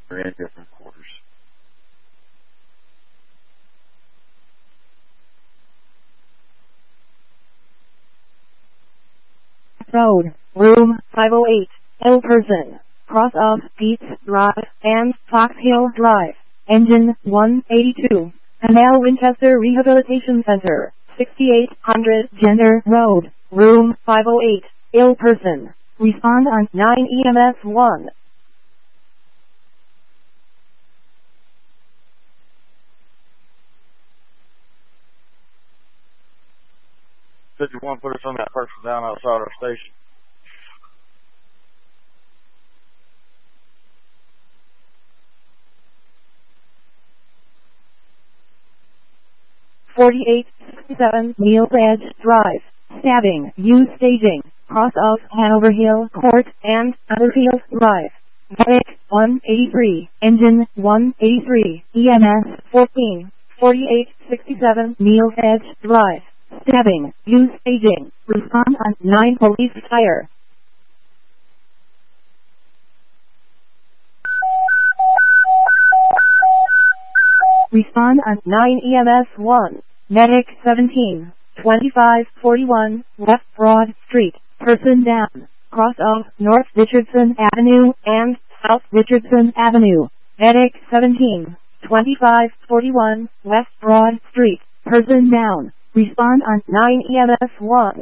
We're in different quarters. Road, room 508, Elkerson, cross of Beats Drive and Fox Hill Drive, engine 182, Canal Winchester Rehabilitation Center, 6800 Gender Road, room 508, Elkerson. Respond on 9 EMS 1. Did you want to put us on that person down outside our station? '4867 Neil's Edge Drive, stabbing, use staging, cross of Hanover Hill Court and Otherfield Drive. Medic 183, engine 183, EMS 14, 4867 Neil's Edge Drive, stabbing, use staging, respond on 9 police tire. Respond on 9 EMS 1, Medic 17, 2541 West Broad Street, person down, cross of North Richardson Avenue and South Richardson Avenue. Medic 17, 2541 West Broad Street, person down. Respond on 9 EMS 1.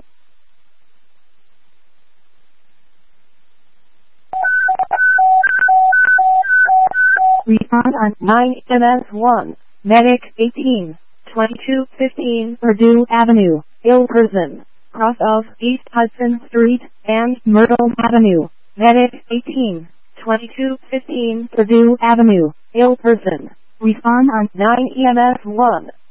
Respond on 9 EMS 1. Medic 18, 2215 Purdue Avenue, Elkerson, cross of East Hudson Street and Myrtle Avenue. Medic 18, 2215 Purdue Avenue, Elkerson. Respond on 9 EMS 1.